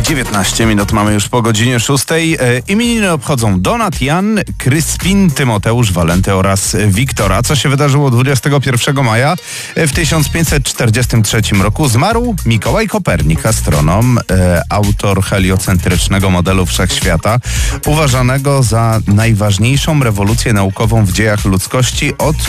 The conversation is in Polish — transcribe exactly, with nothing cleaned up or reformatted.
dziewiętnaście minut mamy już po godzinie szóstej. E, imieniny obchodzą Donat, Jan, Kryspin, Tymoteusz, Walenty oraz Wiktora. Co się wydarzyło dwudziestego pierwszego maja? W tysiąc pięćset czterdziestym trzecim roku zmarł Mikołaj Kopernik, astronom, e, autor heliocentrycznego modelu wszechświata, uważanego za najważniejszą rewolucję naukową w dziejach ludzkości od